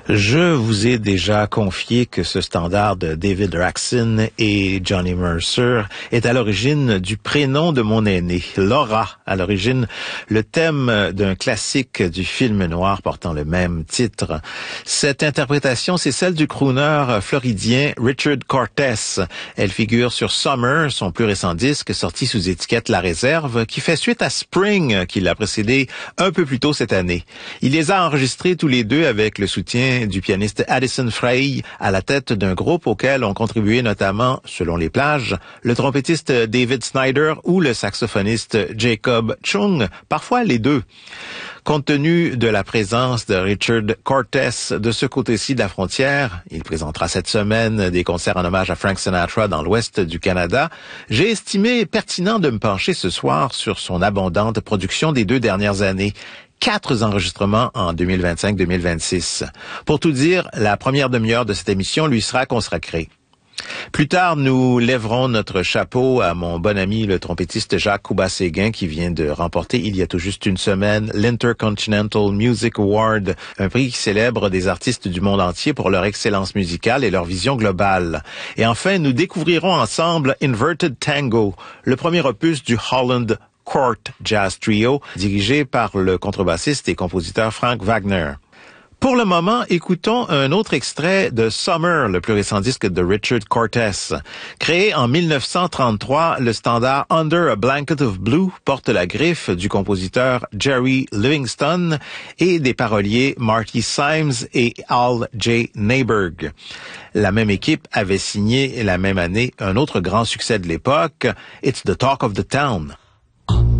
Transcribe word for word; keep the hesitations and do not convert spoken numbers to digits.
Je vous ai déjà confié que ce standard de David Raksin et Johnny Mercer est à l'origine du prénom de mon aînée, Laura. À l'origine, le thème d'un classique du film noir portant le même titre. Cette interprétation, c'est celle du crooner floridien Richard Cortez. Elle figure sur Summer, son plus récent disque sorti sous étiquette La Réserve, qui fait suite à Spring, qui l'a précédé un peu plus tôt cette année. Il les a enregistrés tous les deux avec le soutien du pianiste Addison Frey à la tête d'un groupe auquel ont contribué notamment, selon les plages, le trompettiste David Snyder ou le saxophoniste Jacob Chung, parfois les deux. Compte tenu de la présence de Richard Cortez de ce côté-ci de la frontière, il présentera cette semaine des concerts en hommage à Frank Sinatra dans l'ouest du Canada, j'ai estimé pertinent de me pencher ce soir sur son abondante production des deux dernières années. Quatre enregistrements en deux mille vingt-cinq deux mille vingt-six. Pour tout dire, la première demi-heure de cette émission lui sera consacrée. Plus tard, nous lèverons notre chapeau à mon bon ami le trompettiste Jacques Coubas-Séguin qui vient de remporter il y a tout juste une semaine l'Intercontinental Music Award, un prix qui célèbre des artistes du monde entier pour leur excellence musicale et leur vision globale. Et enfin, nous découvrirons ensemble Inverted Tango, le premier opus du Holland Court Jazz Trio, dirigé par le contrebassiste et compositeur Frank Wagner. Pour le moment, écoutons un autre extrait de Summer, le plus récent disque de Richard Cortez. Créé en mille neuf cent trente-trois, le standard Under a Blanket of Blue porte la griffe du compositeur Jerry Livingston et des paroliers Marty Symes et Al J. Neiberg. La même équipe avait signé la même année un autre grand succès de l'époque, It's the Talk of the Town.